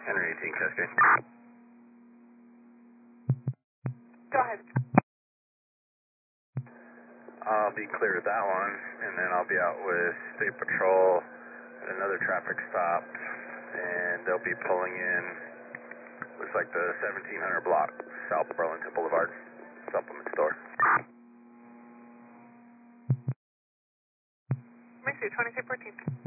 Henry 18 Cascade. Go ahead. I'll be clear of that one, and then I'll be out with State Patrol at another traffic stop, and they'll be pulling in, looks like the 1700 block, South Burlington Boulevard, supplement store. Mercy, 2214.